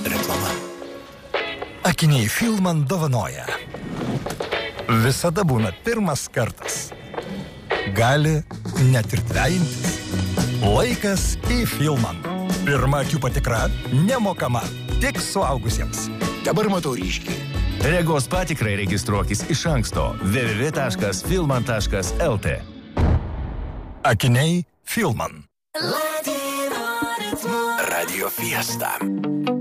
Reklama. Akiniai Filman dovanoja. Visada būna pirmas kartas. Gali net ir dvejintis. Laikas į Filman. Pirma akių patikra nemokama, tik suaugusiems. Dabar matau ryškiai. Regos patikrai registruokis iš anksto www.filman.lt. Akiniai Filman. Radio Fiesta.